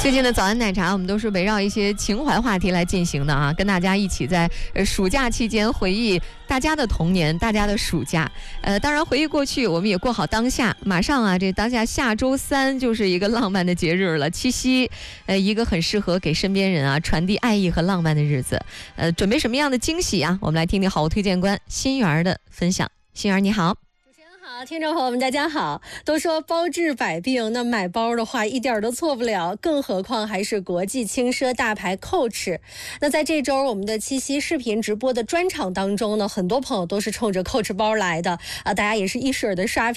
最近的早安奶茶，我们都是围绕一些情怀话题来进行的啊，跟大家一起在暑假期间回忆大家的童年，大家的暑假。当然回忆过去，我们也过好当下。马上啊，这当下下周3就是一个浪漫的节日了，七夕，一个很适合给身边人啊传递爱意和浪漫的日子。准备什么样的惊喜啊？我们来听听好物推荐官心媛的分享。心媛你好。 好，听众朋友们大家好。都说包治百病，那买包的话一点都错不了，更何况还是国际轻奢大牌 Coach。那在这周我们的七夕视频直播的专场当中呢，很多朋友都是冲着 Coach 包来的啊，大家也是一水儿的刷屏。